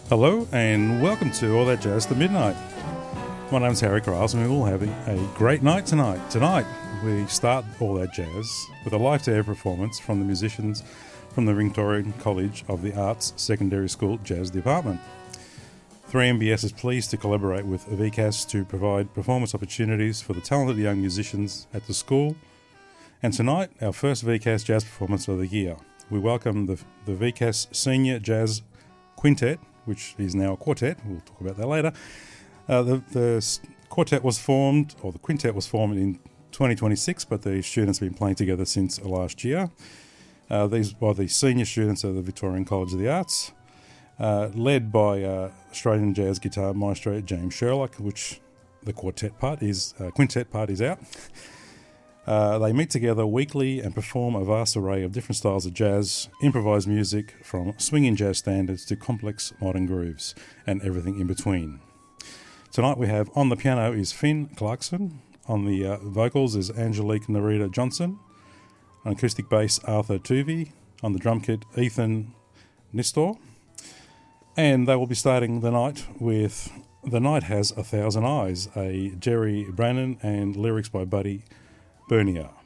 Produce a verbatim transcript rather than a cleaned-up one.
Hello and welcome to All That Jazz to Midnight. My name's Harry Kryles and we're all having a great night tonight. Tonight we start All That Jazz with a live-to-air performance from the musicians from the Victorian College of the Arts Secondary School Jazz Department. three M B S is pleased to collaborate with V C A S to provide performance opportunities for the talented young musicians at the school. And tonight, our first V C A S jazz performance of the year. We welcome the, the V C A S Senior Jazz Quintet, which is now a quartet. We'll talk about that later. Uh, the, the quartet was formed, or the quintet was formed in twenty twenty-six, but the students have been playing together since last year. Uh, these are the senior students of the Victorian College of the Arts, uh, led by uh, Australian jazz guitar maestro James Sherlock, which the quartet part is, uh, quintet part is out. Uh, they meet together weekly and perform a vast array of different styles of jazz, improvised music from swinging jazz standards to complex modern grooves and everything in between. Tonight we have on the piano is Finn Clarkson, on the uh, vocals is Angelique Narita Johnson, on acoustic bass Arthur Tuvey, on the drum kit Ethan Nistor, and they will be starting the night with The Night Has a Thousand Eyes, a Jerry Brannan and lyrics by Buddy Bernier.